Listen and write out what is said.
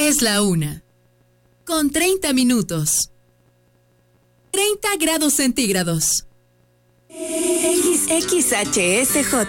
Es la 1. Con 30 minutos. 30 grados centígrados. XHSJ